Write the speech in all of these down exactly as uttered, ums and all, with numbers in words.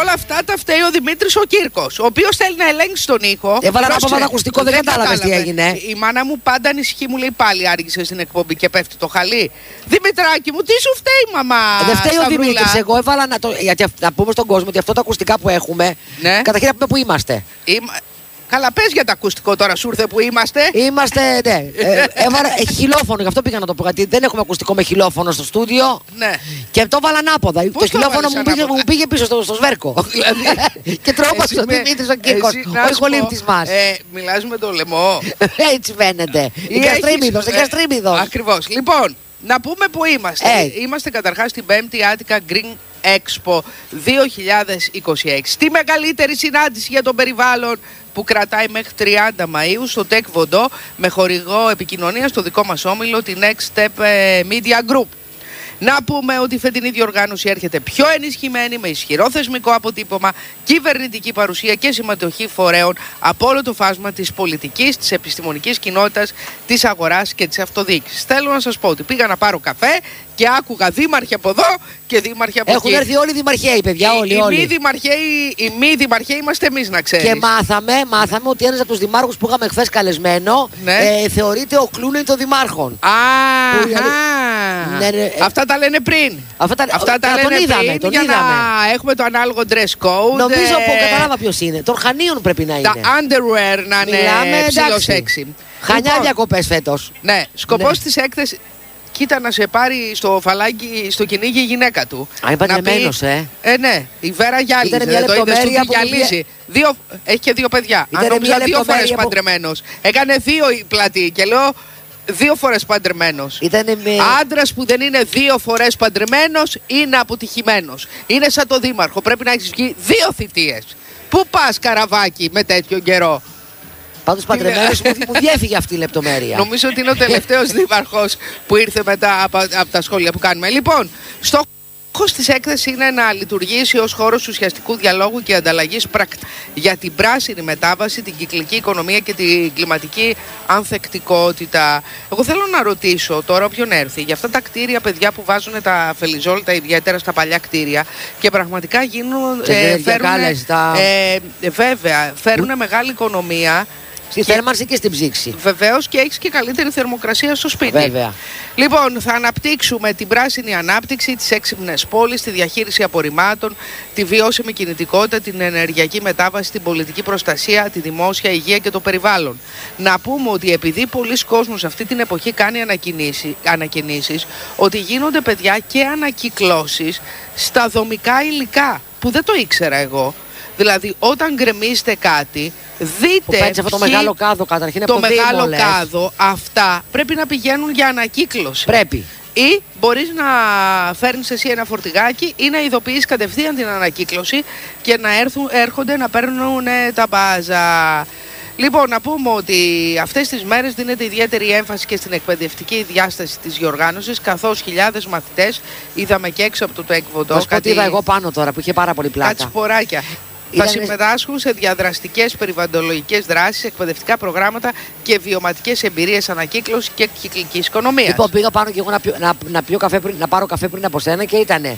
όλα αυτά τα φταίει ο Δημήτρης ο Κύρκος, ο οποίος θέλει να ελέγξει τον ήχο. Έβαλα ένα από ακουστικό, δεν, δεν κατάλαβες τι έγινε. Η μάνα μου πάντα ανησυχεί, μου λέει πάλι άργησε στην εκπομπή και πέφτει το χαλί. Δημητράκη μου, τι σου φταίει, μαμά? Δεν φταίει ο Δημήτρης. Εγώ έβαλα να, το, γιατί, να πούμε στον κόσμο ότι αυτό το ακουστικά που έχουμε. Ναι. Καταρχήν να πούμε που είμαστε. Είμα... Καλά, πες για το ακουστικό τώρα, σου ήρθε που είμαστε. Είμαστε, ναι. ε, έβαλα ε, χιλόφωνο, γι' αυτό πήγα να το πω. Γιατί δεν έχουμε ακουστικό με χιλόφωνο στο στούντιο. Ναι. Και το έβαλα ανάποδα. Πώς το χιλόφωνο μου πήγε, μου πήγε πίσω στο, στο σβέρκο. Και τρόπασε ο Δημήτρης ο Κύρκος, ο ηχολήπτης μας. Ε, μιλάς με το λαιμό. Έτσι φαίνεται. Η Καστρίμιδος, η Καστρίμιδος. Ακριβώς. Λοιπόν, να πούμε που είμαστε. Ε. Είμαστε καταρχάς στην πέμπτη Attica Green Expo δύο χιλιάδες είκοσι έξι. Τη μεγαλύτερη συνάντηση για το περιβάλλον που κρατάει μέχρι τριάντα Μαΐου στο Tech Vodo, με χορηγό επικοινωνία στο δικό μας όμιλο, τη Next Step Media Group. Να πούμε ότι η φετινή διοργάνωση έρχεται πιο ενισχυμένη, με ισχυρό θεσμικό αποτύπωμα, κυβερνητική παρουσία και συμμετοχή φορέων από όλο το φάσμα της πολιτικής, της επιστημονικής κοινότητας, της αγοράς και της αυτοδιοίκησης. Θέλω να σας πω ότι πήγα να πάρω καφέ και άκουγα δήμαρχοι από εδώ και δήμαρχοι από εκεί. Έχουν έρθει όλοι οι δημαρχαίοι, παιδιά, όλοι. Οι, όλοι. οι, μη δημαρχαίοι, οι μη δημαρχαίοι είμαστε εμείς, να ξέρεις. Και μάθαμε, μάθαμε ότι ένας από τους δημάρχους που είχαμε χθες καλεσμένο, ναι, ε, θεωρείται ο Κλούνιν των δημάρχων. Α, δηλαδή... ναι, ναι, αυτά τα λένε πριν. Αυτά τα, αυτά τα λένε τον είδαμε, πριν τον για είδαμε. να έχουμε το ανάλογο dress code. Νομίζω που κατάλαβα ποιος είναι. Των Χανίων πρέπει να είναι. Τα underwear να είναι ψιλοσέξι. Χανιά λοιπόν, διακοπές φέτος. Ναι, σκοπός ναι. της έκθεσης. Κοίτα να σε πάρει στο φαλάκι, στο κυνήγι η γυναίκα του. Α, είναι παντρεμένος, ε. Ε, ναι, η Βέρα γυάλιζε. Ήταν μια το είδες του που γυαλίζει. Δύο, έχει και δύο παιδιά. Ήταν Αν νόμιζα δύο φορές που... παντρεμένος. Έκανε δύο η πλατή και λέω δύο φορές παντρεμένος. Ήτανε με... Άντρας που δεν είναι δύο φορές παντρεμένος είναι αποτυχημένος. Είναι σαν το δήμαρχο. Πρέπει να έχεις βγει δύο θητείες. Πού πας, Καραβάκι, με τέτοιο καιρό? Πάντως παντρεμένος μου, μου διέφυγε αυτή η λεπτομέρεια. Νομίζω ότι είναι ο τελευταίος δήμαρχος που ήρθε μετά από, από τα σχόλια που κάνουμε. Λοιπόν, στόχος της έκθεσης είναι να λειτουργήσει ως χώρος ουσιαστικού διαλόγου και ανταλλαγής πρακτικών για την πράσινη μετάβαση, την κυκλική οικονομία και την κλιματική ανθεκτικότητα. Εγώ θέλω να ρωτήσω τώρα όποιον έρθει για αυτά τα κτίρια, παιδιά, που βάζουν τα φελιζόλτα ιδιαίτερα στα παλιά κτίρια και πραγματικά γίνουν. Ε, φέρουν, τα... ε, βέβαια, φέρουν μεγάλη οικονομία. Στη και... θέρμανση και στην ψήξη. Βεβαίως, και έχεις και καλύτερη θερμοκρασία στο σπίτι. Βέβαια. Λοιπόν, θα αναπτύξουμε την πράσινη ανάπτυξη, τις έξυπνες πόλεις, τη διαχείριση απορριμμάτων, τη βιώσιμη κινητικότητα, την ενεργειακή μετάβαση, την πολιτική προστασία, τη δημόσια υγεία και το περιβάλλον. Να πούμε ότι επειδή πολλοί κόσμος αυτή την εποχή κάνει ανακοινήσεις, ότι γίνονται, παιδιά, και ανακυκλώσεις στα δομικά υλικά, που δεν το ήξερα εγώ. Δηλαδή, όταν γκρεμίζετε κάτι, δείτε. Που παίρνεις αυτό το μεγάλο κάδο καταρχήν. Το από μεγάλο δήμο, κάδο, αυτά πρέπει να πηγαίνουν για ανακύκλωση. Πρέπει. Ή μπορείς να φέρνεις εσύ ένα φορτηγάκι ή να ειδοποιείς κατευθείαν την ανακύκλωση και να έρθουν, έρχονται να παίρνουν τα μπάζα. Λοιπόν, να πούμε ότι αυτές τις μέρες δίνεται ιδιαίτερη έμφαση και στην εκπαιδευτική διάσταση της διοργάνωσης, καθώς χιλιάδες μαθητές είδαμε και έξω από το Tech Vodo. Κάτι είδα εγώ πάνω τώρα που είχε πάρα πολύ πλάκα. Κάτι σποράκια. Θα συμμετάσχουν σε διαδραστικές περιβαλλοντολογικές δράσεις, εκπαιδευτικά προγράμματα και βιωματικές εμπειρίες ανακύκλωσης και κυκλικής οικονομίας. Λοιπόν, πήγα πάνω και εγώ να, πιω, να, να, πιω καφέ πριν, να πάρω καφέ πριν από σένα και ήταν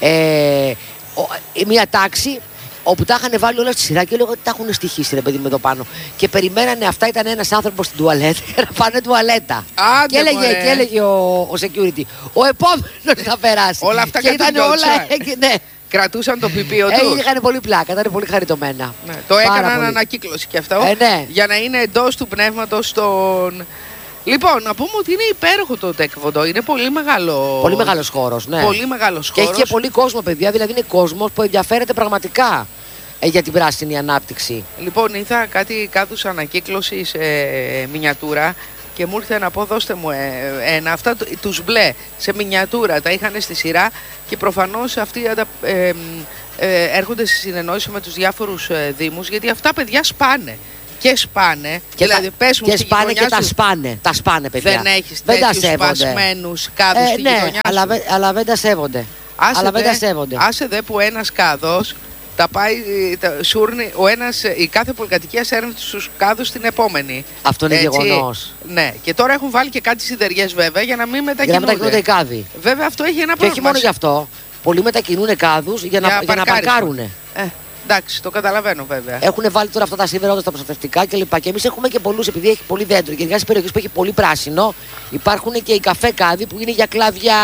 ε, μια τάξη όπου τα είχαν βάλει όλα στη σειρά και λέω ότι τα έχουν στοιχήσει, ρε παιδί μου, εδώ πάνω. Και περιμένανε, αυτά ήταν ένας άνθρωπος στην τουαλέτα για να πάνε τουαλέτα. Άντε, και, έλεγε, και έλεγε ο, ο security, ο επόμενος θα περάσει. Όλα αυτά και ήταν όλα. Ναι. Κρατούσαν το πιπίο τους. Ε, είχαν πολύ πλάκα, ήταν πολύ χαριτωμένα. Ναι, το έκαναν ανακύκλωση και αυτό. Ε, ναι. Για να είναι εντός του πνεύματος των. Λοιπόν, να πούμε ότι είναι υπέροχο το Tech Vodo. Είναι πολύ μεγάλο. Πολύ μεγάλος χώρος, ναι. Πολύ μεγάλος χώρος. Και έχει και πολύ κόσμο, παιδιά. Δηλαδή είναι κόσμος που ενδιαφέρεται πραγματικά ε, για την πράσινη ανάπτυξη. Λοιπόν, είδα κάτι κάδους ανακύκλωση σε μινιατούρα. Και μου ήρθε να πω, δώστε μου ένα. Αυτά τους μπλε σε μινιατούρα τα είχαν στη σειρά και προφανώς αυτοί ε, ε, έρχονται σε συνεννόηση με τους διάφορους ε, δήμους, γιατί αυτά, παιδιά, σπάνε. Και σπάνε. Και, δηλαδή, τα, πες μου, και σπάνε και σου, τα σπάνε. Τα σπάνε, παιδιά. Δεν έχεις τέτοιους σπασμένους κάδους ε, στη ναι, γειτονιά αλλά, σου. βε, αλλά δεν τα σέβονται. Άσε αλλά δε, δεν τα σέβονται. Άσε δε που ένας κάδος τα πάει, τα, σούρνει, ο ένας, η κάθε πολυκατοικία σέρνει τους κάδους στην επόμενη. Αυτό είναι γεγονός. Ναι, και τώρα έχουν βάλει και κάτι σιδεριές, βέβαια, για να μην μετακινούνται. Για να μετακινούνται οι κάδοι. Βέβαια, αυτό έχει ένα και πρόβλημα. Και όχι μόνο γι' αυτό. πολλοί μετακινούν κάδους για, για, να, για να παρκάρουν. Ε, εντάξει, το καταλαβαίνω βέβαια. Έχουν βάλει τώρα αυτά τα σίδερα στα προστατευτικά κλπ. Και εμείς έχουμε και πολλούς, επειδή έχει πολύ δέντρο. Και ειδικά στις περιοχές που έχει πολύ πράσινο, υπάρχουν και οι καφέ κάδοι που είναι για κλάδια.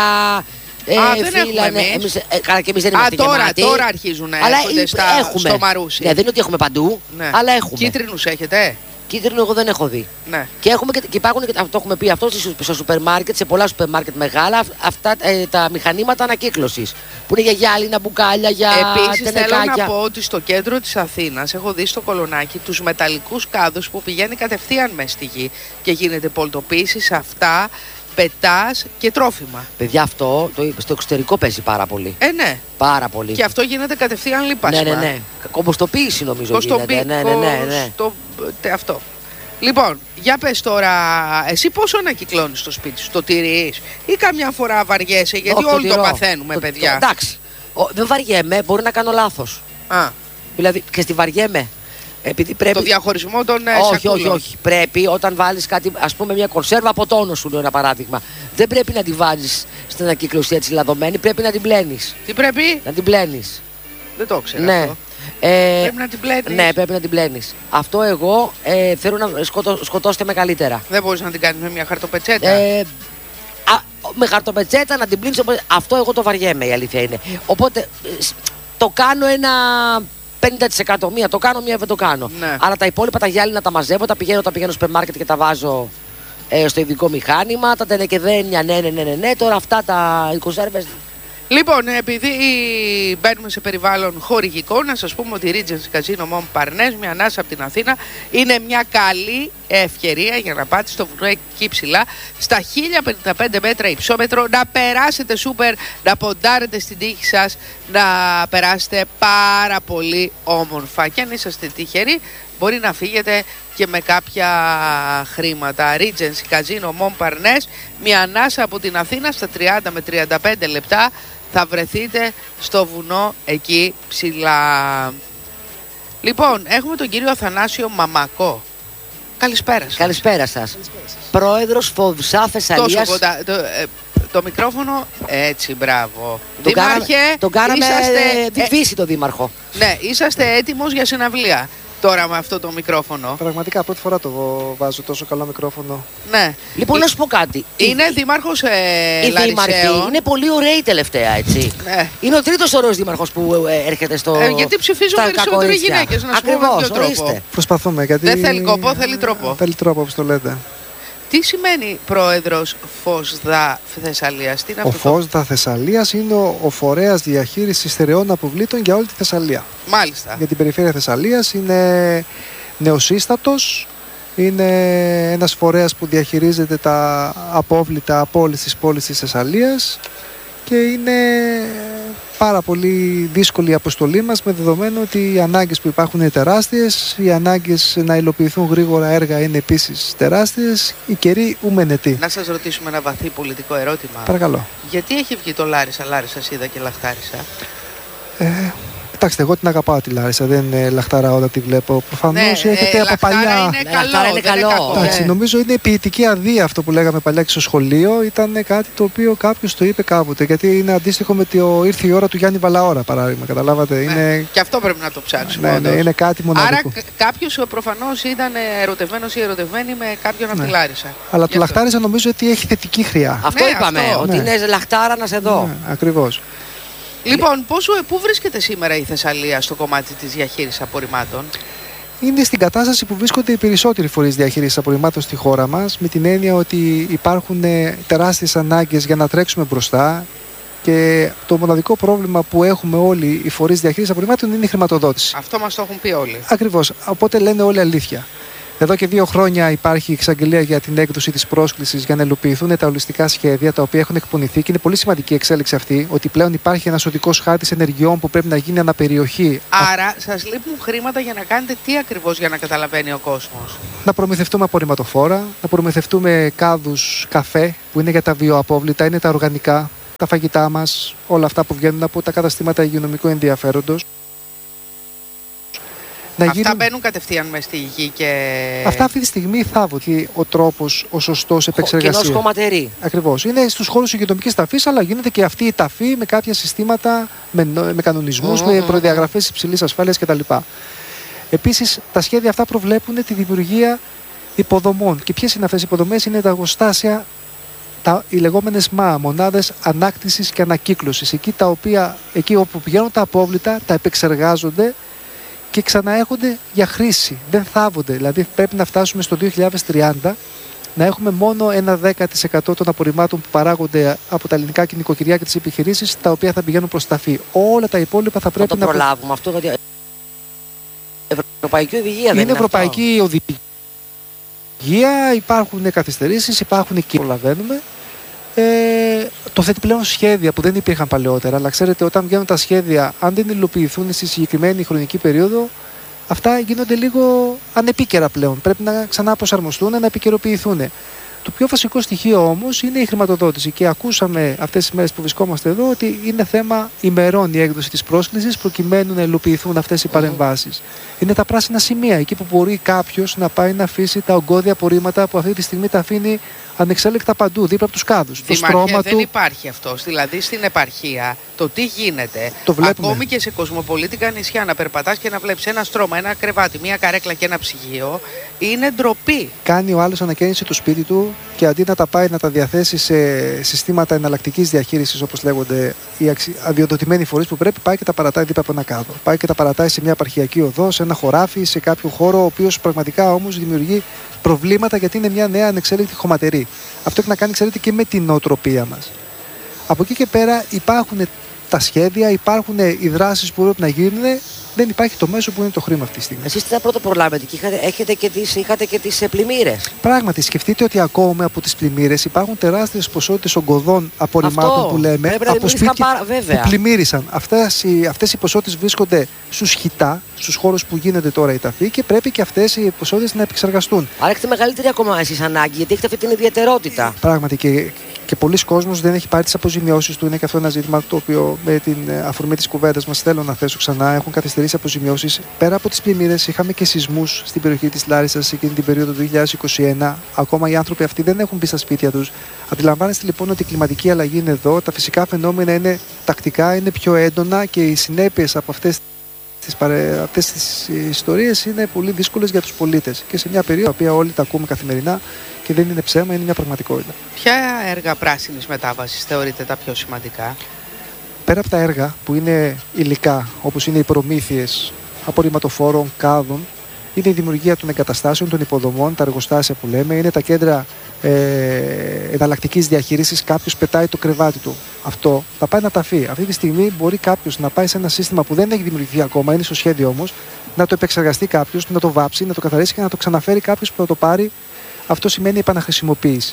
Ε, Α, δεν φύλλα, έχουμε ναι, εμείς. εμείς, ε, καλά, και εμείς δεν είμαστε Α, τώρα, γεμάτοι. τώρα αρχίζουν να αλλά έρχονται στα, έχουμε. στο Μαρούσι. Ναι, δεν είναι ότι έχουμε παντού, Ναι. αλλά έχουμε. Κίτρινους έχετε? Κίτρινο εγώ δεν έχω δει. Ναι. Και, έχουμε και, και υπάρχουν και, αυτό έχουμε πει αυτό στο σούπερ μάρκετ, σε πολλά σούπερ μάρκετ μεγάλα, αυτά ε, τα μηχανήματα ανακύκλωσης. Που είναι για γυάλινα μπουκάλια, για Επίσης θέλω τενεκάκια. να πω ότι στο κέντρο της Αθήνας έχω δει στο Κολονάκι τους μεταλλικούς κάδους που πηγαίνει κατευθείαν μες στη γη και γίνεται πολτοποίηση σε αυτά, πετάς και τρόφιμα. Παιδιά, αυτό το, στο εξωτερικό παίζει πάρα πολύ. Ε, ναι. Πάρα πολύ. Και αυτό γίνεται κατευθείαν λιπάσμα. Ναι, ναι, ναι. Κομποστοποίηση νομίζω Κοστοπί... γίνεται. Ναι, ναι, ναι, ναι. Κοστο... τε, αυτό. Λοιπόν, για πες τώρα, εσύ πόσο ανακυκλώνεις το σπίτι σου, το τηρείς ή καμιά φορά βαριέσαι, γιατί Όχι, όλοι το, τηρώ. μαθαίνουμε, Το- παιδιά. το- εντάξει. Ο, δεν βαριέμαι, μπορεί να κάνω λάθος. Α, Δηλαδή και στη βαριέμαι. Επειδή πρέπει. το διαχωρισμό των ε, όχι, σακούλων. όχι, όχι. Πρέπει όταν βάλεις κάτι, ας πούμε μια κονσέρβα από τόνο, σου λέω ένα παράδειγμα. Δεν πρέπει να τη βάζεις στην ανακύκλωση έτσι λαδωμένη, πρέπει να την πλένεις. Τι πρέπει, Να την πλένεις. δεν το ξέρω Ναι. αυτό. Ε, Πρέπει να την πλένεις. Ναι, πρέπει να την πλένεις. Αυτό εγώ ε, θέλω να σκοτω, σκοτώστε με καλύτερα. Δεν μπορείς να την κάνεις με μια χαρτοπετσέτα. Ε, α, με χαρτοπετσέτα να την πλύνεις. οπότε- Αυτό εγώ το βαριέμαι, η αλήθεια είναι. Οπότε ε, σ- το κάνω ένα πενήντα τοις εκατό. Μία το κάνω, μία δεν το κάνω. Ναι. Αλλά τα υπόλοιπα τα γυάλινα τα μαζεύω, τα πηγαίνω, τα πηγαίνω στο σούπερ μάρκετ και τα βάζω ε, στο ειδικό μηχάνημα. Τα τενεκεδένια, ναι, ναι, ναι, ναι, ναι. Τώρα αυτά τα οι κονσέρβες. Λοιπόν, επειδή μπαίνουμε σε περιβάλλον χορηγικό, να σας πούμε ότι η Regency Casino Mont Parnasse, μια ανάσα από την Αθήνα, είναι μια καλή ευκαιρία για να πάτε στο βουνό εκεί ψηλά, στα χίλια πενήντα πέντε μέτρα υψόμετρο, να περάσετε σούπερ, να ποντάρετε στην τύχη σας, να περάσετε πάρα πολύ όμορφα. Και αν είσαστε τυχεροί, μπορεί να φύγετε και με κάποια χρήματα. Regency Casino Mont Parnasse, μια ανάσα από την Αθήνα, στα τριάντα με τριάντα πέντε λεπτά θα βρεθείτε στο βουνό εκεί ψηλά. Λοιπόν, έχουμε τον κύριο Αθανάσιο Μαμακό. Καλησπέρα σας. Καλησπέρα σας. Πρόεδρος Φωδουσά Τόσο Θεσσαλίας. κοντά. Το, ε, το μικρόφωνο, έτσι, μπράβο. Τον κάναμε, Δήμαρχε, τον κάναμε είσαστε, ε, διβύση το δήμαρχο. ναι, είσαστε έτοιμος για συναυλία τώρα με αυτό το μικρόφωνο. Πραγματικά πρώτη φορά το βάζω τόσο καλό μικρόφωνο. Ναι. Λοιπόν, να σου πω κάτι. Είναι δήμαρχος ε, Οι δήμαρχοι Λαρισαίων. είναι πολύ ωραίοι τελευταία, έτσι. Ναι. Είναι ο τρίτος ωραίος δήμαρχος που ε, έρχεται στο. Ε, γιατί ψηφίζουν στα περισσότερο οι κακορίτσια. γυναίκες, να σου πω με Ακριβώς, ποιο τρόπο. ορίστε. Προσπαθούμε γιατί. Δεν θέλει κόπο, θέλει τρόπο. Θέλει τρόπο, όπως το λέτε. Τι σημαίνει πρόεδρος ΦΟΣΔΑ Θεσσαλίας, τι είναι Ο αυτό? ΦΟΣΔΑ Θεσσαλίας είναι ο, ο φορέας διαχείρισης στερεών αποβλήτων για όλη τη Θεσσαλία. Μάλιστα. Για την περιφέρεια Θεσσαλίας είναι νεοσύστατος. Είναι ένας φορέας που διαχειρίζεται τα απόβλητα από όλες τις πόλεις της Θεσσαλίας και είναι πάρα πολύ δύσκολη η αποστολή μας, με δεδομένο ότι οι ανάγκες που υπάρχουν είναι τεράστιες, οι ανάγκες να υλοποιηθούν γρήγορα έργα είναι επίσης τεράστιες, οι καιροί ουμενετοί. Να σας ρωτήσουμε ένα βαθύ πολιτικό ερώτημα. Παρακαλώ. Γιατί έχει βγει το Λάρισα, Λάρισα Σίδα και Λαχτάρισα? Ε, Κοιτάξτε, εγώ την αγαπάω τη Λάρισα, δεν είναι λαχτάρα όταν τη βλέπω. Προφανώς Ναι, έχετε ε, από λαχτάρα παλιά. είναι Ναι, καλό, λαχτάρα είναι δεν καλό. κακό. Εντάξει, Ναι. νομίζω είναι ποιητική αδεία αυτό που λέγαμε παλιά και στο σχολείο. Ήταν κάτι το οποίο κάποιο το είπε κάποτε. Γιατί είναι αντίστοιχο με το ήρθε η ώρα του Γιάννη Βαλαώρα, παράδειγμα. Καταλάβατε. Ναι. Είναι, Και αυτό πρέπει να το ψάξουμε. ναι, όντως. ναι, είναι κάτι Άρα μοναδικό. κάποιο προφανώς ήταν ερωτευμένος ή ερωτευμένη με κάποιον από Ναι. τη Λάρισα. Αλλά Γι' του αυτό. Λαχτάρισα νομίζω ότι έχει θετική χρειά. Αυτό Ναι, είπαμε. αυτό. Ότι Ναι. είναι λαχτάρα να σε δω. Ναι, ακριβώς. Λοιπόν, πόσο, πού βρίσκεται σήμερα η Θεσσαλία στο κομμάτι της διαχείρισης απορριμμάτων? Είναι στην κατάσταση που βρίσκονται οι περισσότεροι φορείς διαχείρισης απορριμμάτων στη χώρα μας, με την έννοια ότι υπάρχουν ε, τεράστιες ανάγκες για να τρέξουμε μπροστά και το μοναδικό πρόβλημα που έχουμε όλοι οι φορείς διαχείρισης απορριμμάτων είναι η χρηματοδότηση. Αυτό μας το έχουν πει όλοι. Ακριβώς. Οπότε λένε όλοι αλήθεια. Εδώ και δύο χρόνια υπάρχει εξαγγελία για την έκδοση της πρόσκλησης για να υλοποιηθούν τα ολιστικά σχέδια τα οποία έχουν εκπονηθεί και είναι πολύ σημαντική η εξέλιξη αυτή, ότι πλέον υπάρχει ένας οδικός χάρτης ενεργειών που πρέπει να γίνει αναπεριοχή. Άρα σας λείπουν χρήματα για να κάνετε τι ακριβώς, για να καταλαβαίνει ο κόσμος? Να προμηθευτούμε απορριμματοφόρα, να προμηθευτούμε κάδους καφέ που είναι για τα βιοαπόβλητα, είναι τα οργανικά, τα φαγητά μας, όλα αυτά που βγαίνουν από τα καταστήματα υγειονομικού ενδιαφέροντος. Να Αυτά γίνουν... μπαίνουν κατευθείαν μες στη γη και... Αυτά αυτή τη στιγμή θάβονται ο τρόπος, ο σωστός επεξεργασίας. Κοινώς χωματερή. Ακριβώς. Είναι στους χώρους υγειονομικής ταφής, αλλά γίνεται και αυτή η ταφή με κάποια συστήματα, με, με κανονισμούς, mm-hmm. με προδιαγραφές υψηλής ασφάλειας κτλ. Επίσης, τα σχέδια αυτά προβλέπουν τη δημιουργία υποδομών. Και ποιες είναι αυτές οι υποδομές? Είναι τα εργοστάσια, τα, οι λεγόμενες ΜΑ, μονάδες ανάκτησης και ανακύκλωσης. Εκεί, τα οποία, εκεί όπου πηγαίνουν τα απόβλητα, τα επεξεργάζονται και ξαναέχονται για χρήση. Δεν θάβονται. Δηλαδή πρέπει να φτάσουμε στο δύο χιλιάδες τριάντα να έχουμε μόνο ένα δέκα τοις εκατό των απορριμμάτων που παράγονται από τα ελληνικά νοικοκυριά και τις επιχειρήσεις, τα οποία θα πηγαίνουν προς ταφή. Όλα τα υπόλοιπα θα πρέπει να το να προλάβουμε αυτό, γιατί ευρωπαϊκή οδηγία δεν είναι ευρωπαϊκή αυτό. Οδηγία, υπάρχουν καθυστερήσεις, υπάρχουν και προλαβαίνουμε. Ε, το θέτει πλέον σχέδια που δεν υπήρχαν παλαιότερα, αλλά ξέρετε, όταν βγαίνουν τα σχέδια, αν δεν υλοποιηθούν στη συγκεκριμένη χρονική περίοδο, αυτά γίνονται λίγο ανεπίκαιρα πλέον. Πρέπει να ξανά προσαρμοστούν, να επικαιροποιηθούν. Το πιο βασικό στοιχείο όμως είναι η χρηματοδότηση. Και ακούσαμε αυτές τις μέρες που βρισκόμαστε εδώ ότι είναι θέμα ημερών η έκδοση της πρόσκλησης προκειμένου να υλοποιηθούν αυτές οι παρεμβάσεις. Mm-hmm. Είναι τα πράσινα σημεία, εκεί που μπορεί κάποιος να πάει να αφήσει τα ογκώδια απορρίμματα που αυτή τη στιγμή τα αφήνει ανεξέλεκτα παντού, δίπλα από τους κάδους. Το στρώμα δεν του... υπάρχει αυτό. Δηλαδή στην επαρχία το τι γίνεται, το ακόμη και σε κοσμοπολίτικα νησιά, να περπατάς και να βλέπεις ένα στρώμα, ένα κρεβάτι, μια καρέκλα και ένα ψυγείο, είναι ντροπή. Κάνει ο άλλος ανακαίνιση του σπίτι του και αντί να τα πάει να τα διαθέσει σε συστήματα εναλλακτικής διαχείρισης, όπως λέγονται οι αδειοδοτημένοι φορείς που πρέπει, πάει και τα παρατάει δίπλα από ένα κάδο. Πάει και τα παρατάει σε μια επαρχιακή οδό, σε ένα χωράφι, σε κάποιο χώρο, ο οποίος πραγματικά όμως δημιουργεί προβλήματα, γιατί είναι μια νέα ανεξέλεκτη χωματερή. Αυτό έχει να κάνει, ξέρετε, και με την νοοτροπία μας. Από εκεί και πέρα υπάρχουν τα σχέδια, υπάρχουν οι δράσεις που πρέπει να γίνουν. Δεν υπάρχει το μέσο που είναι το χρήμα αυτή τη στιγμή. Εσείς τι πρώτο προλάβετε και είχατε, έχετε και τις, είχατε και τις πλημμύρες. Πράγματι, σκεφτείτε ότι ακόμα από τις πλημμύρες υπάρχουν τεράστιες ποσότητες ογκωδών απορριμμάτων. Αυτό, που λέμε από σπίτια πάρα, που πλημμύρισαν. Αυτές οι, αυτές οι ποσότητες βρίσκονται στους χιτά, στους χώρους που γίνεται τώρα η ταφή, και πρέπει και αυτές οι ποσότητες να επεξεργαστούν. Άρα έχετε μεγαλύτερη ακόμα εσείς ανάγκη, γιατί έχετε αυτή την ιδιαιτερότητα. Πράγματι, και, και πολλοί κόσμος δεν έχει πάρει τις αποζημιώσεις του. Είναι και αυτό ένα ζήτημα το οποίο με την αφορμή της κουβέντας μας θέλω να θέσω ξανά. Έχουν καθυστερήσει αποζημιώσεις. Πέρα από τις πλημμύρες, είχαμε και σεισμούς στην περιοχή της Λάρισσας εκείνη την περίοδο του δύο χιλιάδες είκοσι ένα. Ακόμα οι άνθρωποι αυτοί δεν έχουν μπει στα σπίτια τους. Αντιλαμβάνεστε λοιπόν ότι η κλιματική αλλαγή είναι εδώ. Τα φυσικά φαινόμενα είναι τακτικά, είναι πιο έντονα και οι συνέπειες από αυτές τις, παρε... αυτές τις ιστορίες είναι πολύ δύσκολες για τους πολίτες. Και σε μια περίοδο που όλοι τα ακούμε καθημερινά και δεν είναι ψέμα, είναι μια πραγματικότητα. Ποια έργα πράσινης μετάβασης θεωρείτε τα πιο σημαντικά? Πέρα από τα έργα που είναι υλικά, όπως είναι οι προμήθειες απορριμματοφόρων, κάδων, είναι η δημιουργία των εγκαταστάσεων, των υποδομών, τα εργοστάσια που λέμε, είναι τα κέντρα ε, εναλλακτικής διαχείρισης. Κάποιος πετάει το κρεβάτι του. Αυτό θα πάει να ταφεί. Αυτή τη στιγμή μπορεί κάποιος να πάει σε ένα σύστημα που δεν έχει δημιουργηθεί ακόμα, είναι στο σχέδιο όμως, να το επεξεργαστεί κάποιος, να το βάψει, να το καθαρίσει και να το ξαναφέρει κάποιος που θα το πάρει. Αυτό σημαίνει επαναχρησιμοποίηση.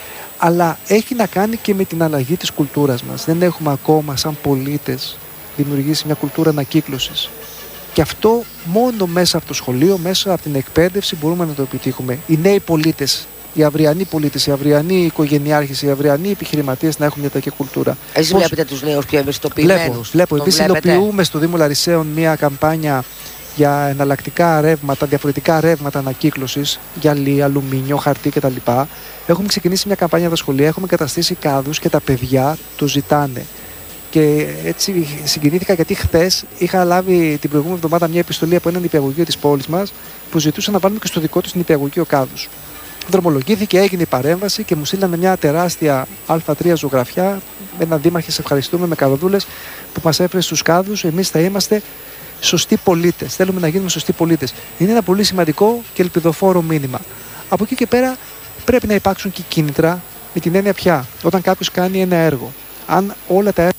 Αλλά έχει να κάνει και με την αλλαγή της κουλτούρας μας. Δεν έχουμε ακόμα σαν πολίτες δημιουργήσει μια κουλτούρα ανακύκλωσης. Και αυτό μόνο μέσα από το σχολείο, μέσα από την εκπαίδευση μπορούμε να το επιτύχουμε. Οι νέοι πολίτες, οι αυριανοί πολίτες, οι αυριανοί οικογενειάρχες, οι αυριανοί επιχειρηματίες να έχουν μια τέτοια κουλτούρα. Εσείς Πώς... βλέπετε τους νέους πιο ευαισθητοποιημένους? Βλέπω, βλέπω. Εμείς υλοποιούμε στο Δήμο Λαρισαίων μια καμπάνια για εναλλακτικά ρεύματα, διαφορετικά ρεύματα ανακύκλωσης, γυαλί, αλουμίνιο, χαρτί κτλ. Έχουμε ξεκινήσει μια καμπάνια στα σχολεία, έχουμε καταστήσει κάδους και τα παιδιά το ζητάνε. Και έτσι συγκινήθηκα, γιατί χθες είχα λάβει την προηγούμενη εβδομάδα μια επιστολή από έναν νηπιαγωγείο της πόλης μας που ζητούσε να βάλουμε και στο δικό τους νηπιαγωγείο κάδους. Δρομολογήθηκε, έγινε η παρέμβαση και μου στείλανε μια τεράστια Α τρία ζωγραφιά. Ένα δήμαρχε, σε ευχαριστούμε, με καδοδούλες που μας έφερε στους κάδους. Εμείς θα είμαστε σωστοί πολίτες. Θέλουμε να γίνουμε σωστοί πολίτες. Είναι ένα πολύ σημαντικό και ελπιδοφόρο μήνυμα. Από εκεί και πέρα πρέπει να υπάρξουν και κίνητρα, με την έννοια πια, όταν κάποιος κάνει ένα έργο, αν όλα τα,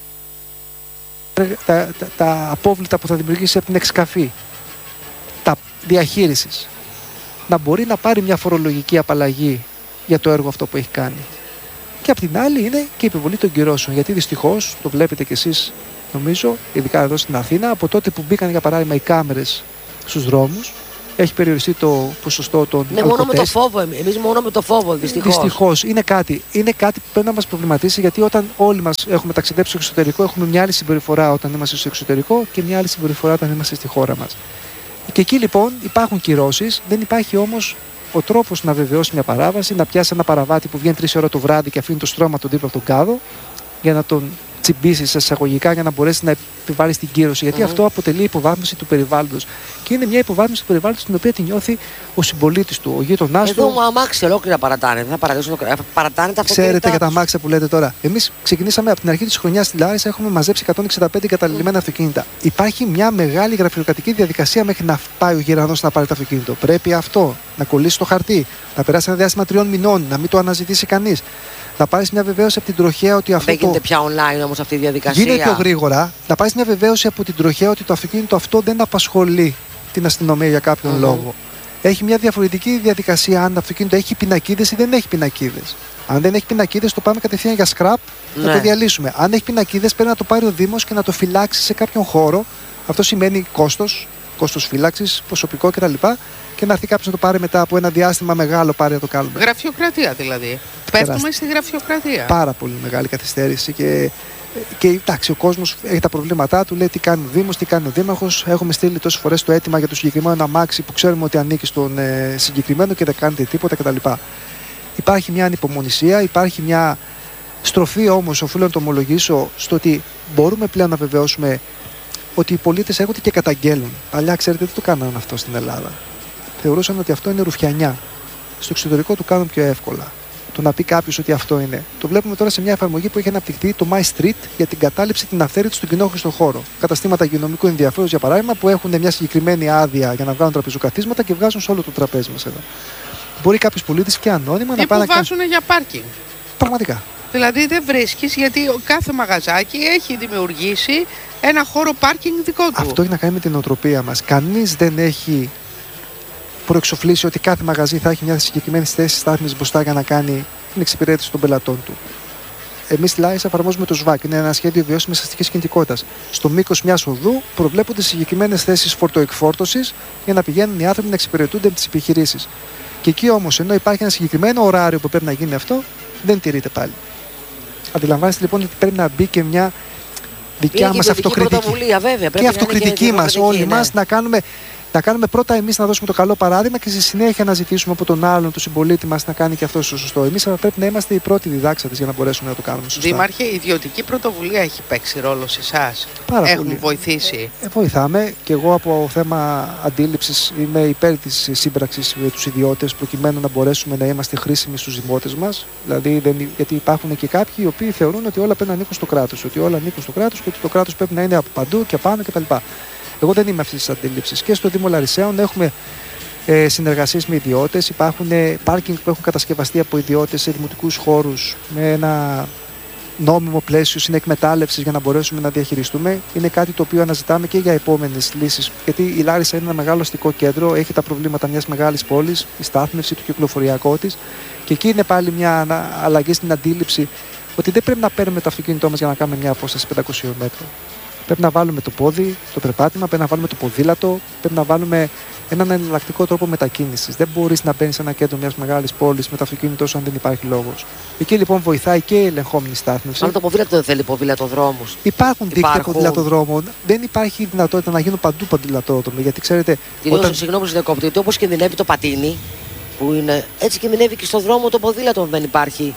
έργα, τα, τα, τα απόβλητα που θα δημιουργήσει από την εξκαφή, τα διαχείρισης, να μπορεί να πάρει μια φορολογική απαλλαγή για το έργο αυτό που έχει κάνει. Και απ' την άλλη είναι και η επιβολή των κυρώσεων, γιατί δυστυχώς, το βλέπετε κι εσείς νομίζω, ειδικά εδώ στην Αθήνα, από τότε που μπήκαν για παράδειγμα οι κάμερες στους δρόμους, έχει περιοριστεί το ποσοστό των ναι, μόνο με το φόβο, εμείς μόνο με το φόβο, δυστυχώς. Δυστυχώς. Είναι κάτι, είναι κάτι που πρέπει να μας προβληματίσει, γιατί όταν όλοι μας έχουμε ταξιδέψει στο εξωτερικό, έχουμε μια άλλη συμπεριφορά όταν είμαστε στο εξωτερικό και μια άλλη συμπεριφορά όταν είμαστε στη χώρα μας. Και εκεί λοιπόν υπάρχουν κυρώσεις, δεν υπάρχει όμως ο τρόπος να βεβαιώσει μια παράβαση, να πιάσει ένα παραβάτη που βγαίνει τρεις ώρα το βράδυ και αφήνει το στρώμα του δίπλα από τον κάδο για να τον τσιμπήσει σε εισαγωγικά για να μπορέσει να επιβάλλει την κύρωση. Γιατί mm-hmm. αυτό αποτελεί υποβάθμιση του περιβάλλοντος. Και είναι μια υποβάθμιση του περιβάλλοντος την οποία τη νιώθει ο συμπολίτης του, ο γείτονάς του. Εδώ μου αμάξι ολόκληρα παρατάνε. Δεν θα παρατάνε το παρατάνε τα αυτοκίνητα. Ξέρετε για τα αμάξια που λέτε τώρα. Εμείς ξεκινήσαμε από την αρχή της χρονιάς στη Λάρισα, έχουμε μαζέψει εκατόν εξήντα πέντε εγκαταλειμμένα mm. αυτοκίνητα. Υπάρχει μια μεγάλη γραφειοκρατική διαδικασία μέχρι να πάει ο γερανός να πάρει το αυτοκίνητο. Πρέπει αυτό να κολλήσει το χαρτί, να περάσει ένα διάστημα τριών μηνών, να μην το αναζητήσει κανείς. Να πάρει μια βεβαίωση από την τροχέα ότι αυτό. Δεν γίνεται το... πια online όμως αυτή η διαδικασία. Γίνεται πιο γρήγορα. Να πάρει μια βεβαίωση από την τροχέα ότι το αυτοκίνητο αυτό δεν απασχολεί την αστυνομία για κάποιον mm-hmm. λόγο. Έχει μια διαφορετική διαδικασία αν το αυτοκίνητο έχει πινακίδες ή δεν έχει πινακίδες. Αν δεν έχει πινακίδες, το πάμε κατευθείαν για σκραπ ναι. να το διαλύσουμε. Αν έχει πινακίδες, πρέπει να το πάρει ο Δήμος και να το φυλάξει σε κάποιον χώρο. Αυτό σημαίνει κόστος, κόστος φύλαξης, προσωπικό κτλ. Και να έρθει κάποιος να το πάρει μετά από ένα διάστημα μεγάλο, πάρει να το κάνουμε. Γραφειοκρατία δηλαδή. Πέφτουμε στη γραφειοκρατία. Πάρα πολύ μεγάλη καθυστέρηση και, και εντάξει, ο κόσμος έχει τα προβλήματά του, λέει τι κάνει ο Δήμος, τι κάνει ο Δήμαρχος. Έχουμε στείλει τόσες φορές το αίτημα για το συγκεκριμένο αμάξι που ξέρουμε ότι ανήκει στον ε, συγκεκριμένο και δεν κάνετε τίποτα κτλ. Υπάρχει μια ανυπομονησία, υπάρχει μια στροφή όμως, οφείλω να το ομολογήσω, στο ότι μπορούμε πλέον να βεβαιώσουμε ότι οι πολίτες έρχονται και καταγγέλουν. Παλιά, ξέρετε, δεν το κάνανε αυτό στην Ελλάδα. Θεωρούσαν ότι αυτό είναι ρουφιανιά. Στο εξωτερικό το κάνουν πιο εύκολα. Το να πει κάποιο ότι αυτό είναι. Το βλέπουμε τώρα σε μια εφαρμογή που έχει αναπτυχθεί, το My Street, για την κατάληψη την αυθαίρετη στον κοινόχρηστο χώρο. Καταστήματα υγειονομικού ενδιαφέροντος, για παράδειγμα, που έχουν μια συγκεκριμένη άδεια για να βγάλουν τραπεζοκαθίσματα και βγάζουν σε όλο το τραπέζι μας εδώ. Μπορεί κάποιο πολίτη και ανώνυμα ή να πάει. Ή που βάζουν να... για πάρκινγκ. Πραγματικά. Δηλαδή δεν βρίσκεις, γιατί κάθε μαγαζάκι έχει δημιουργήσει ένα χώρο πάρκινγκ δικό του. Αυτό έχει να κάνει με την νοοτροπία μας. Κανείς δεν έχει προεξοφλήσει ότι κάθε μαγαζί θα έχει μια συγκεκριμένη θέση στάθμης μπροστά για να κάνει την εξυπηρέτηση των πελατών του. Εμείς στη Λάρισα εφαρμόζουμε το ΣΒΑΚ, είναι ένα σχέδιο βιώσιμης αστικής κινητικότητας. Στο μήκος μιας οδού προβλέπονται συγκεκριμένες θέσεις φορτοεκφόρτωσης για να πηγαίνουν οι άνθρωποι να εξυπηρετούνται από τις επιχειρήσεις. Και εκεί όμως, ενώ υπάρχει ένα συγκεκριμένο ωράριο που πρέπει να γίνει αυτό, δεν τηρείται πάλι. Αντιλαμβάνεστε λοιπόν ότι πρέπει να μπει και μια δικιά μας αυτοκριτική. Βέβαια, και αυτοκριτική μας, όλοι ναι. μας, να κάνουμε. Να κάνουμε πρώτα εμείς να δώσουμε το καλό παράδειγμα και στη συνέχεια να ζητήσουμε από τον άλλον, τον συμπολίτη μας, να κάνει και αυτό το σωστό. Εμείς θα πρέπει να είμαστε οι πρώτοι διδάξατες για να μπορέσουμε να το κάνουμε σωστά. Δήμαρχε, η ιδιωτική πρωτοβουλία έχει παίξει ρόλο σε εσάς. Έχουν πολύ. βοηθήσει. Ε, βοηθάμε και εγώ από θέμα αντίληψης είμαι υπέρ της σύμπραξης με τους ιδιώτες προκειμένου να μπορέσουμε να είμαστε χρήσιμοι στους δημότες μας. Δηλαδή, δεν, γιατί υπάρχουν και κάποιοι οι οποίοι θεωρούν ότι όλα πρέπει να ανήκουν στο κράτος, ότι όλα ανήκουν στο κράτος και ότι το κράτος πρέπει να είναι από παντού και πάνω κτλ. Εγώ δεν είμαι αυτής της αντίληψης. Και στο Δήμο Λαρισαίων έχουμε ε, συνεργασίες με ιδιώτες. Υπάρχουν ε, πάρκινγκ που έχουν κατασκευαστεί από ιδιώτες σε δημοτικούς χώρους με ένα νόμιμο πλαίσιο συνεκμετάλλευσης για να μπορέσουμε να διαχειριστούμε. Είναι κάτι το οποίο αναζητάμε και για επόμενες λύσεις. Γιατί η Λάρισα είναι ένα μεγάλο αστικό κέντρο, έχει τα προβλήματα μιας μεγάλης πόλης, η στάθμευση, το κυκλοφοριακό της. Και εκεί είναι πάλι μια αλλαγή στην αντίληψη ότι δεν πρέπει να παίρνουμε το αυτοκίνητό μας για να κάνουμε μια απόσταση πεντακόσια μέτρων. Πρέπει να βάλουμε το πόδι, το περπάτημα, πρέπει να βάλουμε το ποδήλατο, πρέπει να βάλουμε έναν εναλλακτικό τρόπο μετακίνησης. Δεν μπορείς να μπαίνεις σε ένα κέντρο μιας μεγάλης πόλης με το αυτοκίνητο όσο αν δεν υπάρχει λόγος. Εκεί λοιπόν βοηθάει και η ελεγχόμενη στάθμευση. Αν το ποδήλατο δεν θέλει ποδηλατοδρόμους. Υπάρχουν δίκτυα ποδηλατοδρόμων. Δεν υπάρχει δυνατότητα να γίνουν παντού ποδηλατόδρομοι. Γιατί ξέρετε. Κυρίως, όταν... συγγνώμη, διακόπτη, όπως κινδυνεύει το πατίνι, που είναι έτσι κινδυνεύει και στον δρόμο το ποδήλατο δεν υπάρχει.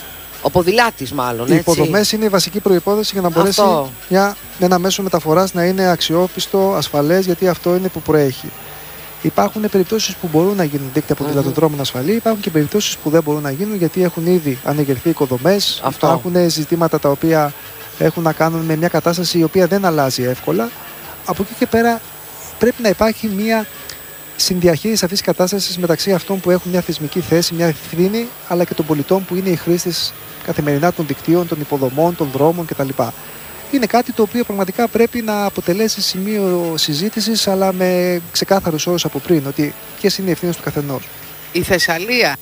Ο ποδηλάτης μάλλον. Οι υποδομές είναι η βασική προϋπόθεση για να μπορέσει μια, ένα μέσο μεταφοράς να είναι αξιόπιστο, ασφαλές, γιατί αυτό είναι που προέχει. Υπάρχουν περιπτώσεις που μπορούν να γίνουν δίκτυα ποδηλατοδρόμων mm-hmm. ασφαλή, υπάρχουν και περιπτώσεις που δεν μπορούν να γίνουν γιατί έχουν ήδη ανεγερθεί οικοδομές, υπάρχουν ζητήματα τα οποία έχουν να κάνουν με μια κατάσταση η οποία δεν αλλάζει εύκολα. Από εκεί και πέρα πρέπει να υπάρχει μια συνδιαχείριση αυτής της κατάστασης μεταξύ αυτών που έχουν μια θεσμική θέση, μια ευθύνη, αλλά και των πολιτών που είναι οι χρήστες καθημερινά των δικτύων, των υποδομών, των δρόμων κτλ. Είναι κάτι το οποίο πραγματικά πρέπει να αποτελέσει σημείο συζήτησης, αλλά με ξεκάθαρους όρους από πριν, ότι ποιες είναι οι ευθύνες του καθενός. Η Θεσσαλία